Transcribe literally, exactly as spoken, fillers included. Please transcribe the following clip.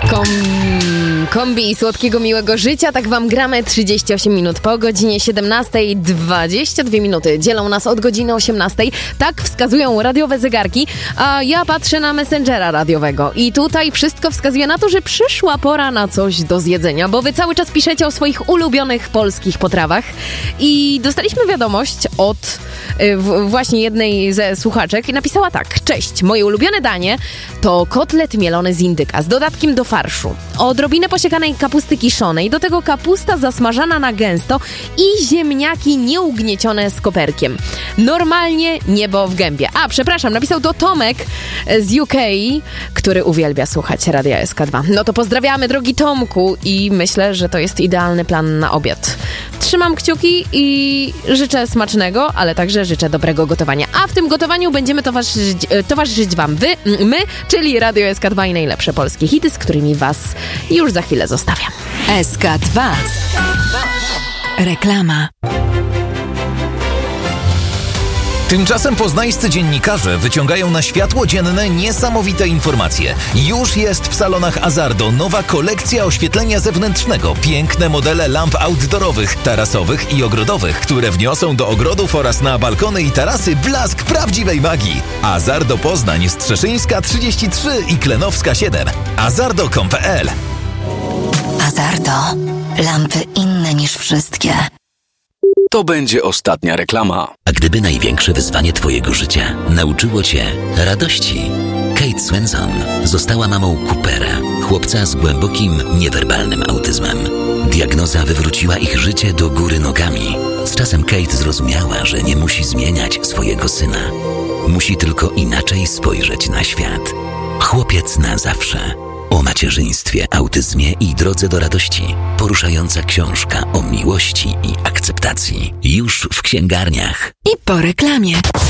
Kom... Kombi i słodkiego, miłego życia. Tak wam gramy trzydzieści osiem minut po godzinie siedemnastej. dwadzieścia dwie minuty dzielą nas od godziny osiemnastej. Tak wskazują radiowe zegarki, a ja patrzę na Messengera radiowego. I tutaj wszystko wskazuje na to, że przyszła pora na coś do zjedzenia, bo wy cały czas piszecie o swoich ulubionych polskich potrawach. I dostaliśmy wiadomość od y, w, właśnie jednej ze słuchaczek i napisała tak. Cześć, moje ulubione danie to kotlet mielony z indyka z dodatkiem do farszu. Odrobinę posiekanej kapusty kiszonej, do tego kapusta zasmażana na gęsto i ziemniaki nieugniecione z koperkiem. Normalnie niebo w gębie. A, przepraszam, napisał to Tomek z U K, który uwielbia słuchać Radia S K dwa. No to pozdrawiamy, drogi Tomku, i myślę, że to jest idealny plan na obiad. Trzymam kciuki i życzę smacznego, ale także życzę dobrego gotowania. A w tym gotowaniu będziemy towarzyszyć, towarzyszyć wam wy, my, czyli Radio S K dwa i najlepsze polskie hity, z którymi was już za chwilę zostawiam. S K dwa. Reklama. Tymczasem poznańscy dziennikarze wyciągają na światło dzienne niesamowite informacje. Już jest w salonach Azardo nowa kolekcja oświetlenia zewnętrznego. Piękne modele lamp outdoorowych, tarasowych i ogrodowych, które wniosą do ogrodów oraz na balkony i tarasy blask prawdziwej magii. Azardo Poznań, Strzeszyńska trzydzieści trzy i Klenowska siedem. azardo kropka com kropka pe el. Azardo. Lampy inne niż wszystkie. To będzie ostatnia reklama. A gdyby największe wyzwanie twojego życia nauczyło cię radości? Kate Swenson została mamą Coopera, chłopca z głębokim, niewerbalnym autyzmem. Diagnoza wywróciła ich życie do góry nogami. Z czasem Kate zrozumiała, że nie musi zmieniać swojego syna. Musi tylko inaczej spojrzeć na świat. Chłopiec na zawsze. O macierzyństwie, autyzmie i drodze do radości. Poruszająca książka o miłości i akceptacji. Już w księgarniach. I po reklamie.